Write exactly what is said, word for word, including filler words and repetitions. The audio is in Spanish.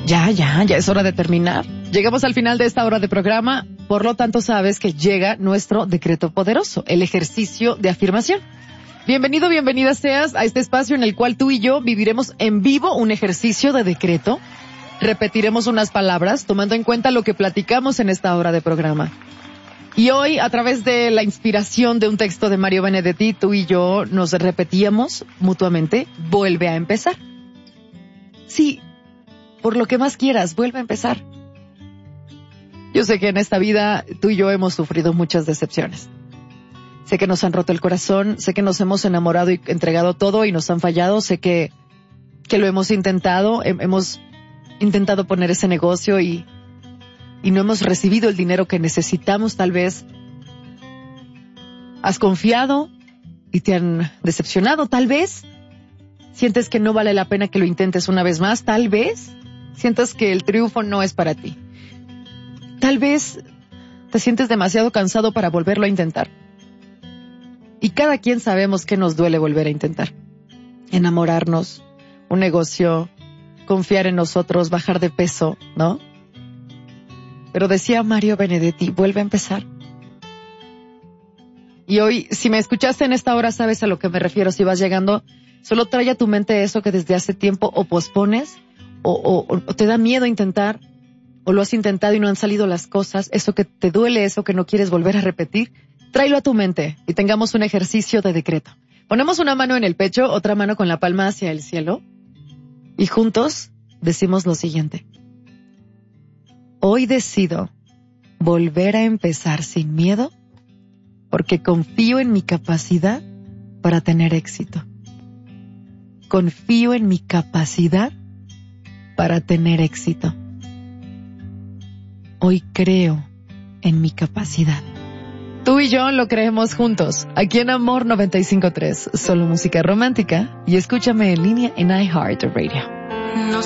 Ya, ya, ya es hora de terminar. Llegamos al final de esta hora de programa, por lo tanto sabes que llega nuestro decreto poderoso, el ejercicio de afirmación. Bienvenido, bienvenida seas a este espacio en el cual tú y yo viviremos en vivo un ejercicio de decreto. Repetiremos unas palabras tomando en cuenta lo que platicamos en esta hora de programa. Y hoy, a través de la inspiración de un texto de Mario Benedetti, tú y yo nos repetíamos mutuamente, vuelve a empezar. Sí, por lo que más quieras, vuelve a empezar. Yo sé que en esta vida tú y yo hemos sufrido muchas decepciones. Sé que nos han roto el corazón, sé que nos hemos enamorado y entregado todo y nos han fallado, sé que, que lo hemos intentado, he, hemos intentado poner ese negocio y, y no hemos recibido el dinero que necesitamos tal vez. Has confiado y te han decepcionado, tal vez. Sientes que no vale la pena que lo intentes una vez más, tal vez. Sientas que el triunfo no es para ti. Tal vez te sientes demasiado cansado para volverlo a intentar. Y cada quien sabemos que nos duele volver a intentar. Enamorarnos, un negocio, confiar en nosotros, bajar de peso, ¿no? Pero decía Mario Benedetti, vuelve a empezar. Y hoy, si me escuchaste en esta hora, sabes a lo que me refiero. Si vas llegando, solo trae a tu mente eso que desde hace tiempo o pospones, o, o, o te da miedo intentar, o lo has intentado y no han salido las cosas, eso que te duele, eso que no quieres volver a repetir, tráelo a tu mente y tengamos un ejercicio de decreto. Ponemos una mano en el pecho, otra mano con la palma hacia el cielo, y juntos decimos lo siguiente. Hoy decido volver a empezar sin miedo, porque confío en mi capacidad para tener éxito. Confío en mi capacidad para tener éxito. Hoy creo en mi capacidad. Tú y yo lo creemos juntos, aquí en Amor noventa y cinco punto tres, solo música romántica, y escúchame en línea en iHeartRadio. No